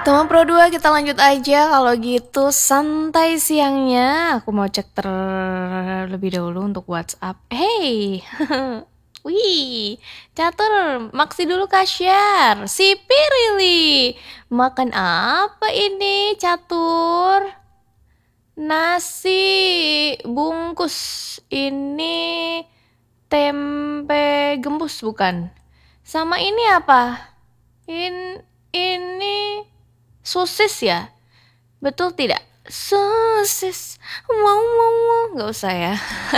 Teman Pro 2 kita lanjut aja kalau gitu santai siangnya. Aku mau cek terlebih dahulu untuk WhatsApp. Hey, wih, catur, maksi dulu kasyar. Si Pirili, makan apa ini catur? Nasi bungkus ini tempe gembus bukan? Sama ini apa? Ini sosis ya? Betul tidak? Sosis. Wow, wow, wow. Nggak usah ya.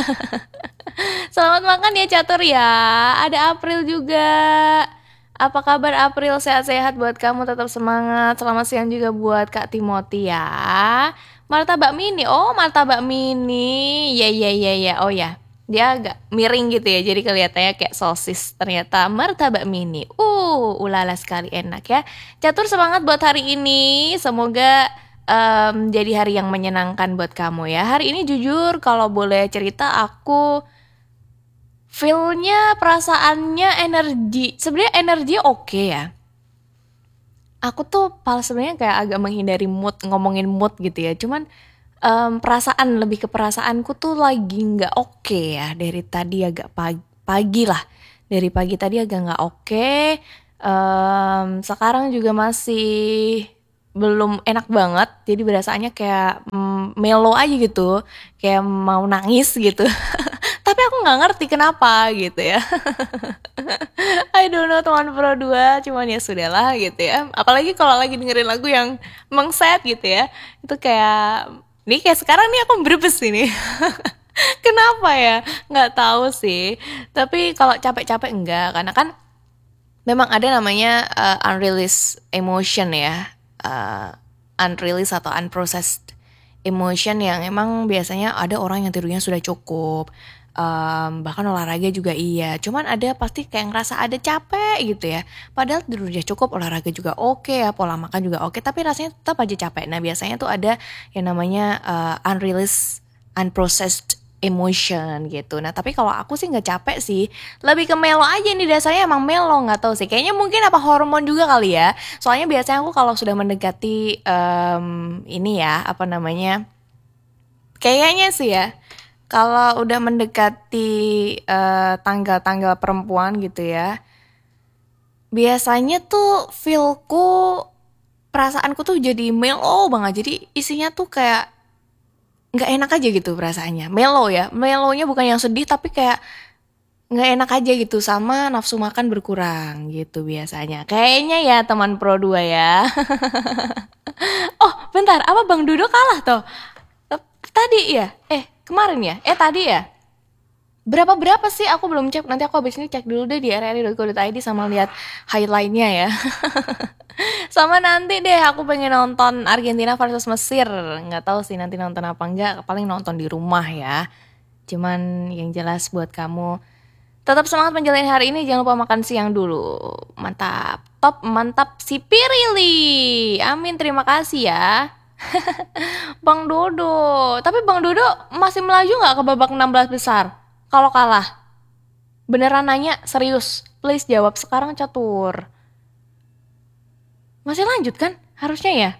Selamat makan ya catur ya. Ada April juga. Apa kabar April? Sehat-sehat buat kamu, tetap semangat. Selamat siang juga buat Kak Timothy ya. Martabak mini. Oh, martabak mini. Ya ya ya ya. Oh ya. Dia agak miring gitu ya. Jadi kelihatannya kayak sosis. Ternyata martabak mini. Ulala sekali enak ya. Catur semangat buat hari ini. Semoga jadi hari yang menyenangkan buat kamu ya. Hari ini jujur kalau boleh cerita aku feel-nya, perasaannya, energi. Sebenarnya energi oke ya. Aku tuh sebenarnya kayak agak menghindari ngomongin mood gitu ya. Cuman lebih ke perasaanku tuh lagi nggak oke ya. Dari tadi agak pagi lah. Dari pagi tadi agak nggak oke. Sekarang juga masih belum enak banget. Jadi berasaannya kayak melo aja gitu. Kayak mau nangis gitu. Tapi aku nggak ngerti kenapa gitu ya. I don't know teman Pro 2, cuman ya sudahlah gitu ya. Apalagi kalau lagi dengerin lagu yang emang sad gitu ya. Itu kayak nih kayak sekarang nih aku berbes ini. Kenapa ya? Nggak tahu sih. Tapi kalau capek-capek enggak, karena kan memang ada namanya unreleased emotion ya. Unreleased atau unprocessed emotion yang emang biasanya ada orang yang tidurnya sudah cukup. Bahkan olahraga juga iya. Cuman ada pasti kayak ngerasa ada capek gitu ya. Padahal tidur udah cukup, olahraga juga oke ya, pola makan juga oke, tapi rasanya tetap aja capek. Nah biasanya tuh ada yang namanya unreleased, unprocessed emotion gitu. Nah tapi kalau aku sih nggak capek sih, lebih ke melo aja nih, dasarnya emang melo, nggak tahu sih. Kayaknya mungkin apa hormon juga kali ya. Soalnya biasanya aku kalau sudah mendekati ini ya apa namanya, kayaknya sih ya, kalau udah mendekati tanggal-tanggal perempuan gitu ya, biasanya tuh feelku, perasaanku tuh jadi melo banget. Jadi isinya tuh kayak nggak enak aja gitu perasaannya. Melo ya, melonya bukan yang sedih tapi kayak nggak enak aja gitu, sama nafsu makan berkurang gitu biasanya. Kayaknya ya teman Pro 2 ya. Oh, bentar, apa Bang Dodo kalah toh? Tadi ya? Kemarin ya? Tadi ya? Berapa sih? Aku belum cek. Nanti aku habis ini cek dulu deh di rri.co.id sama lihat highlightnya ya. Sama nanti deh aku pengen nonton Argentina versus Mesir. Nggak tahu sih nanti nonton apa enggak. Paling nonton di rumah ya. Cuman yang jelas buat kamu, tetap semangat menjalani hari ini. Jangan lupa makan siang dulu. Mantap. Top, mantap si Pirili. Amin, terima kasih ya. Bang Dodo. Tapi Bang Dodo masih melaju nggak ke babak 16 besar? Kalau kalah. Beneran nanya, serius. Please jawab sekarang catur. Masih lanjut kan? Harusnya ya.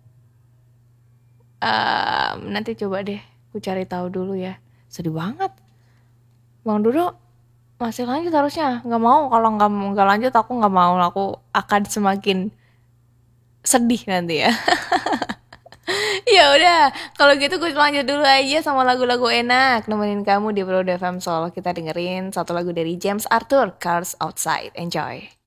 Nanti coba deh. Aku cari tahu dulu ya. Sedih banget. Bang Dodo masih lanjut harusnya. Nggak mau. Kalau nggak lanjut aku nggak mau. Aku akan semakin sedih nanti ya. Ya udah, kalau gitu gue lanjut dulu aja sama lagu-lagu enak nemenin kamu di Pro FM Solo. Kita dengerin satu lagu dari James Arthur, Cars Outside. Enjoy.